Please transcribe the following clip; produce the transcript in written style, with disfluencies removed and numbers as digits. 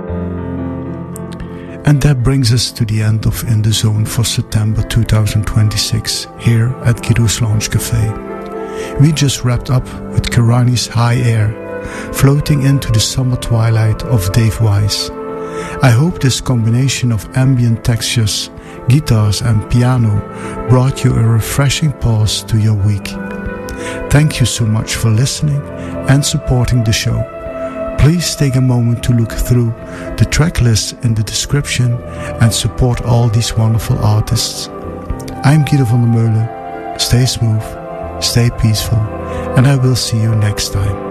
And that brings us to the end of In The Zone for September 2026 here at Guido's Lounge Cafe. We just wrapped up with Kirani's High Air, floating into the summer twilight of Dave Wise. I hope this combination of ambient textures, guitars and piano brought you a refreshing pause to your week. Thank you so much for listening and supporting the show. Please take a moment to look through the track list in the description and support all these wonderful artists. I'm Guido van der Meulen. Stay smooth, stay peaceful, and I will see you next time.